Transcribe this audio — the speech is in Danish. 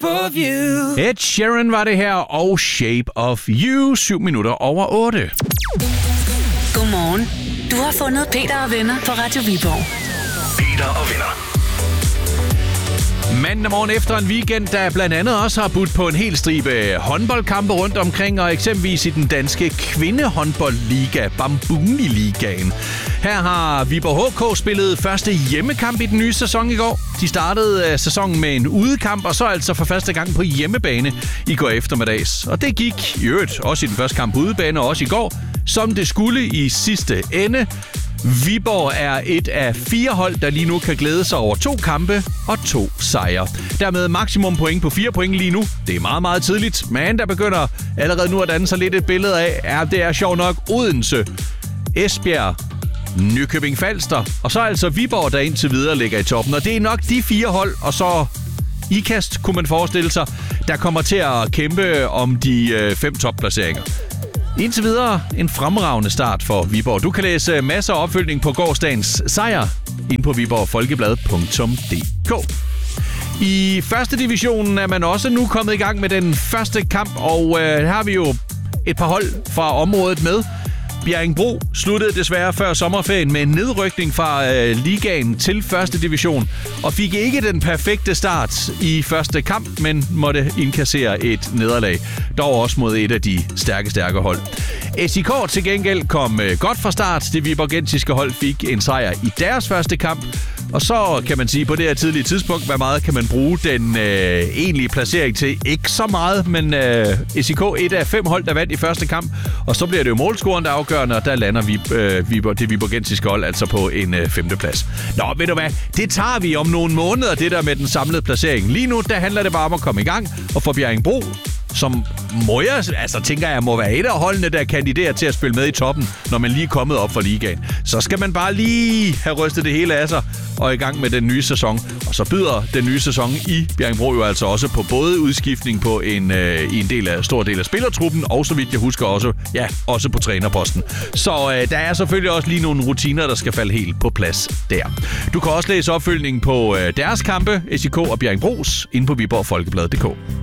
Ed Sheeran var det her, og Shape of You, 7 minutter over 8. Godmorgen. Du har fundet Peter og venner på Radio Viborg. Peter og venner. Mandag morgen efter en weekend, der blandt andet også har budt på en hel stribe håndboldkampe rundt omkring, og eksempelvis i den danske kvindehåndboldliga, Bambuni-ligaen. Her har Viborg HK spillet første hjemmekamp i den nye sæson i går. De startede sæsonen med en udekamp, og så altså for første gang på hjemmebane i går eftermiddags. Og det gik i øvrigt også i den første kamp på udebane, og også i går, som det skulle i sidste ende. Viborg er et af 4 hold, der lige nu kan glæde sig over 2 kampe og 2 sejre. Dermed maksimum point på 4 point lige nu. Det er meget, meget tidligt, men der begynder allerede nu at danne sig lidt et billede af, det er sjovt nok Odense, Esbjerg, Nykøbing Falster, og så altså Viborg, der indtil videre ligger i toppen. Og det er nok de 4 hold, og så IKAST, kunne man forestille sig, der kommer til at kæmpe om de 5 topplaceringer. Indtil videre en fremragende start for Viborg. Du kan læse masser af opfølgning på gårsdagens sejr inde på viborgfolkeblad.dk. I første divisionen er man også nu kommet i gang med den første kamp, og her har vi jo et par hold fra området med. Bjerringbro sluttede desværre før sommerferien med en nedrykning fra ligaen til første division, og fik ikke den perfekte start i første kamp, men måtte indkassere et nederlag. Dog også mod et af de stærke hold. SIK til gengæld kom godt fra start. Det viborgensiske hold fik en sejr i deres første kamp. Og så kan man sige, på det her tidlige tidspunkt, hvad meget kan man bruge den egentlige placering til? Ikke så meget, men SIK et af 5 hold, der vandt i første kamp. Og så bliver det jo målscoren, der er afgørende, og der lander det viborgensiske hold altså på en 5. plads. Nå, ved du hvad? Det tager vi om nogle måneder, det der med den samlede placering. Lige nu, der handler det bare om at komme i gang og få Bjerringbro, som tænker jeg må være et af holdene, der kandiderer til at spille med i toppen, når man lige er kommet op for ligaen. Så skal man bare lige have rystet det hele af sig og i gang med den nye sæson. Og så byder den nye sæson i Bjerringbro jo altså også på både udskiftning på i en stor del af spillertruppen, og så vidt jeg husker også på trænerposten. Så der er selvfølgelig også lige nogle rutiner, der skal falde helt på plads der. Du kan også læse opfølgningen på deres kampe, SIK og Bjerringbros, inde på viborgfolkeblad.dk.